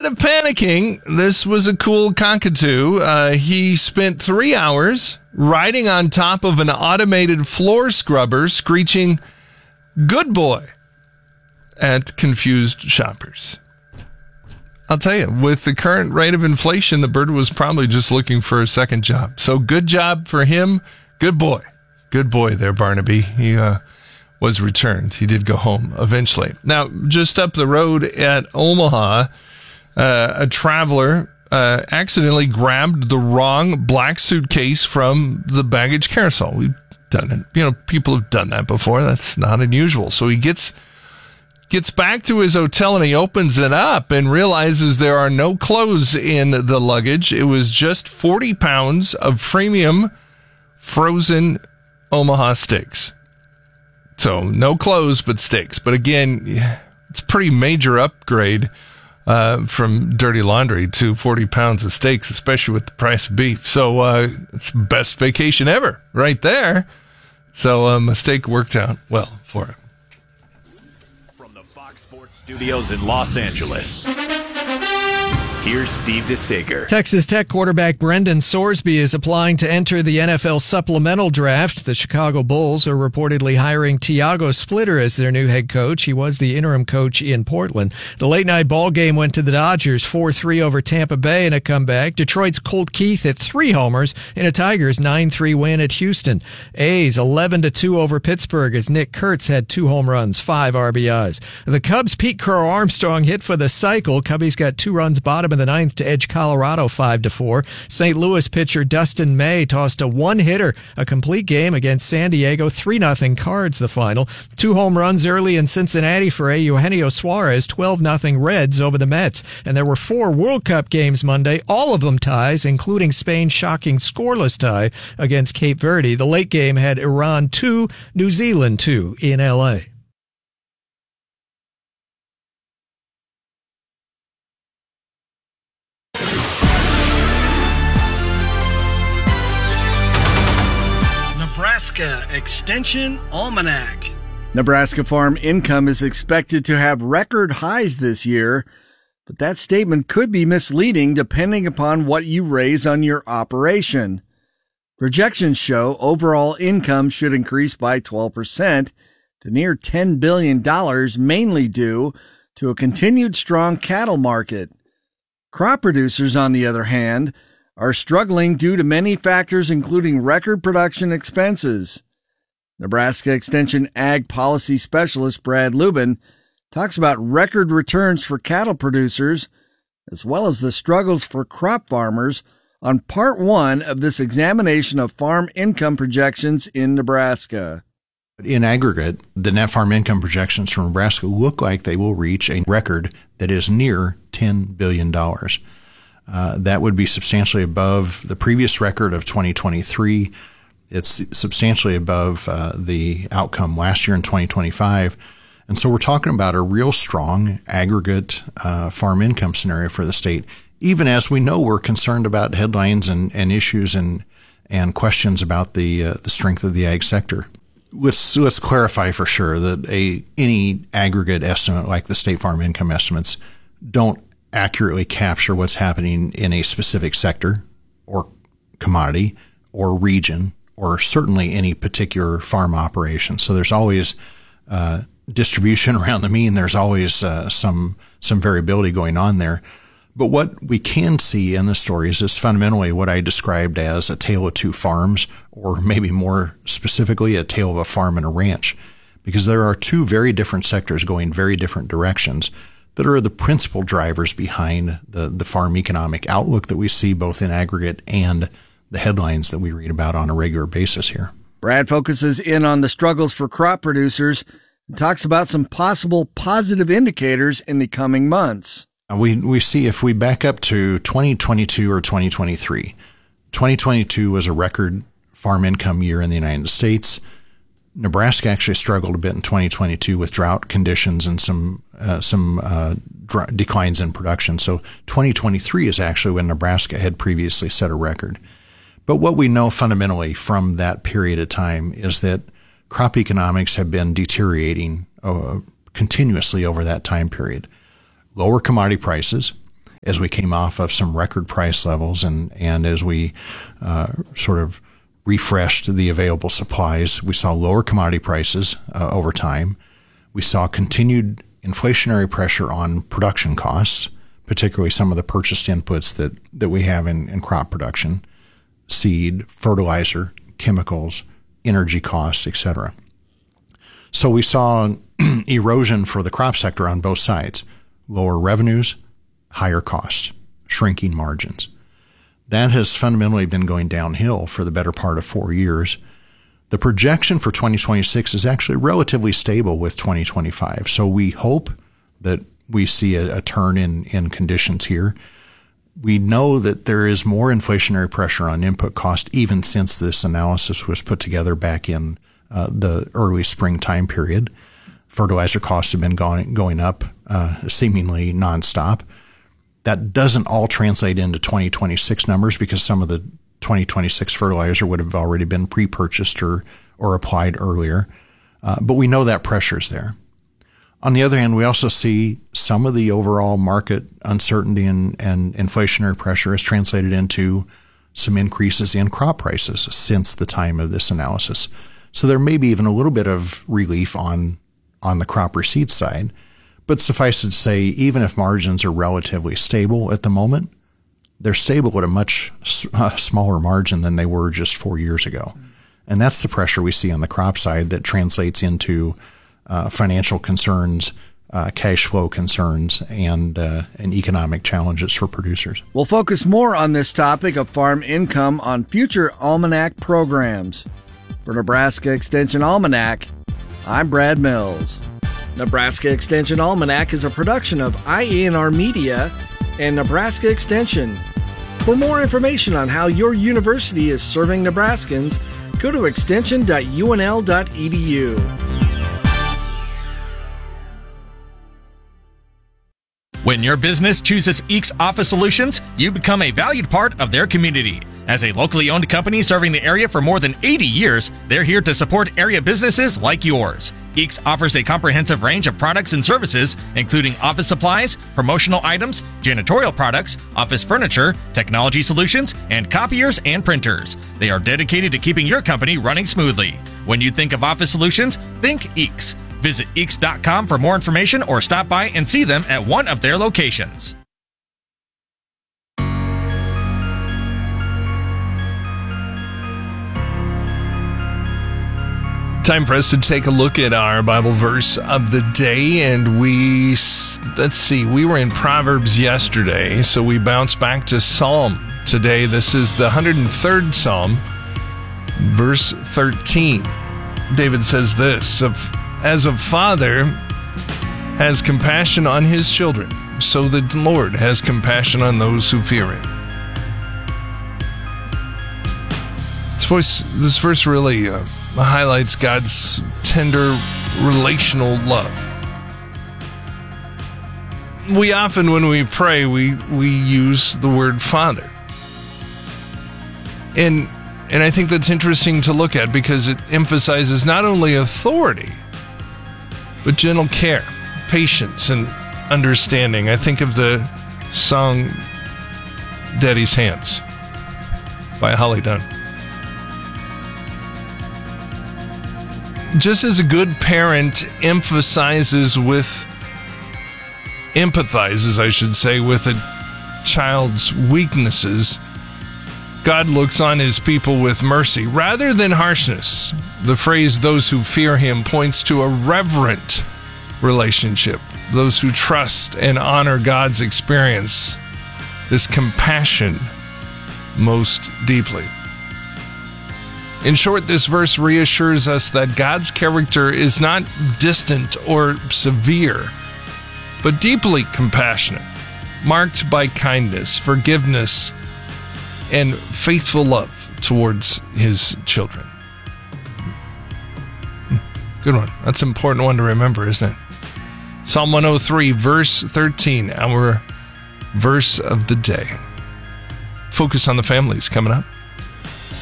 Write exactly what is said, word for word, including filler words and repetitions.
of panicking, this was a cool cockatoo. Uh, he spent three hours riding on top of an automated floor scrubber, screeching, "Good boy," at confused shoppers. I'll tell you, with the current rate of inflation, the bird was probably just looking for a second job. So good job for him. Good boy. Good boy there, Barnaby. He uh, was returned. He did go home eventually. Now, just up the road at Omaha, uh, a traveler uh, accidentally grabbed the wrong black suitcase from the baggage carousel. We've done it. You know, people have done that before. That's not unusual. So he gets... Gets back to his hotel and he opens it up and realizes there are no clothes in the luggage. It was just forty pounds of premium frozen Omaha steaks. So no clothes, but steaks. But again, it's a pretty major upgrade uh, from dirty laundry to forty pounds of steaks, especially with the price of beef. So uh, it's the best vacation ever right there. So a uh, mistake worked out well for him. Studios in Los Angeles. Here's Steve DeSager. Texas Tech quarterback Brendan Sorsby is applying to enter the N F L supplemental draft. The Chicago Bulls are reportedly hiring Tiago Splitter as their new head coach. He was the interim coach in Portland. The late-night ball game went to the Dodgers four three over Tampa Bay in a comeback. Detroit's Colt Keith hit three homers in a Tigers nine three win at Houston. A's eleven to two over Pittsburgh as Nick Kurtz had two home runs, five R B Is. The Cubs' Pete Crow Armstrong hit for the cycle. Cubbies got two runs bottom in the ninth to edge Colorado five to four. Saint Louis pitcher Dustin May tossed a one-hitter, a complete game against San Diego. three nothing Cards the final. Two home runs early in Cincinnati for Eugenio Suarez. twelve nothing Reds over the Mets. And there were four World Cup games Monday, all of them ties, including Spain's shocking scoreless tie against Cape Verde. The late game had Iran two, New Zealand two in L A. Nebraska Extension Almanac. Nebraska farm income is expected to have record highs this year, but that statement could be misleading depending upon what you raise on your operation. Projections show overall income should increase by twelve percent to near ten billion dollars, mainly due to a continued strong cattle market. Crop producers, on the other hand, are struggling due to many factors, including record production expenses. Nebraska Extension Ag Policy Specialist Brad Lubin talks about record returns for cattle producers, as well as the struggles for crop farmers, on part one of this examination of farm income projections in Nebraska. In aggregate, the net farm income projections from Nebraska look like they will reach a record that is near ten billion dollars. Uh, that would be substantially above the previous record of twenty twenty-three. It's substantially above uh, the outcome last year in twenty twenty-five. And so we're talking about a real strong aggregate uh, farm income scenario for the state, even as we know we're concerned about headlines and, and issues and and questions about the uh, the strength of the ag sector. Let's let's clarify for sure that a any aggregate estimate like the state farm income estimates don't accurately capture what's happening in a specific sector or commodity or region or certainly any particular farm operation. So there's always uh, distribution around the mean. There's always uh, some some variability going on there. But what we can see in the stories is fundamentally what I described as a tale of two farms, or maybe more specifically, a tale of a farm and a ranch, because there are two very different sectors going very different directions that are the principal drivers behind the, the farm economic outlook that we see both in aggregate and the headlines that we read about on a regular basis here. Brad focuses in on the struggles for crop producers and talks about some possible positive indicators in the coming months. We we see if we back up to twenty twenty-two or twenty twenty-three, twenty twenty-two was a record farm income year in the United States. Nebraska actually struggled a bit in twenty twenty-two with drought conditions and some uh, some uh, dr- declines in production. So twenty twenty-three is actually when Nebraska had previously set a record. But what we know fundamentally from that period of time is that crop economics have been deteriorating uh, continuously over that time period. Lower commodity prices as we came off of some record price levels and, and as we uh, sort of refreshed the available supplies. We saw lower commodity prices uh, over time. We saw continued inflationary pressure on production costs, particularly some of the purchased inputs that, that we have in, in crop production, seed, fertilizer, chemicals, energy costs, et cetera. So we saw erosion for the crop sector on both sides, lower revenues, higher costs, shrinking margins. That has fundamentally been going downhill for the better part of four years. The projection for twenty twenty-six is actually relatively stable with twenty twenty-five. So we hope that we see a, a turn in, in conditions here. We know that there is more inflationary pressure on input cost even since this analysis was put together back in uh, the early spring time period. Fertilizer costs have been going, going up uh, seemingly nonstop. That doesn't all translate into twenty twenty-six numbers because some of the twenty twenty-six fertilizer would have already been pre-purchased or, or applied earlier. Uh, but we know that pressure is there. On the other hand, we also see some of the overall market uncertainty and, and inflationary pressure has translated into some increases in crop prices since the time of this analysis. So there may be even a little bit of relief on, on the crop receipts side. But suffice it to say, even if margins are relatively stable at the moment, they're stable at a much uh, smaller margin than they were just four years ago. And that's the pressure we see on the crop side that translates into uh, financial concerns, uh, cash flow concerns, and, uh, and economic challenges for producers. We'll focus more on this topic of farm income on future Almanac programs. For Nebraska Extension Almanac, I'm Brad Mills. Nebraska Extension Almanac is a production of I A N R Media and Nebraska Extension. For more information on how your university is serving Nebraskans, go to extension dot U N L dot E D U. When your business chooses Eeks Office Solutions, you become a valued part of their community. As a locally owned company serving the area for more than eighty years, they're here to support area businesses like yours. Eeks offers a comprehensive range of products and services, including office supplies, promotional items, janitorial products, office furniture, technology solutions, and copiers and printers. They are dedicated to keeping your company running smoothly. When you think of office solutions, think Eeks. Visit eeks dot com for more information or stop by and see them at one of their locations. Time for us to take a look at our Bible verse of the day, and we, let's see, we were in Proverbs yesterday, so we bounce back to Psalm today. This is the one hundred third Psalm, verse thirteen. David says this, of, as a father has compassion on his children, so the Lord has compassion on those who fear him. This, voice, this verse really uh, highlights God's tender relational love. We often, when we pray, we, we use the word Father. And, and I think that's interesting to look at because it emphasizes not only authority, but gentle care, patience, and understanding. I think of the song Daddy's Hands by Holly Dunn. Just as a good parent emphasizes with, empathizes, I should say, with a child's weaknesses, God looks on his people with mercy rather than harshness. The phrase, those who fear him, points to a reverent relationship. Those who trust and honor God's experience this compassion most deeply. In short, this verse reassures us that God's character is not distant or severe, but deeply compassionate, marked by kindness, forgiveness, and faithful love towards his children. Good one. That's an important one to remember, isn't it? Psalm one oh three, verse thirteen, our verse of the day. Focus on the families coming up.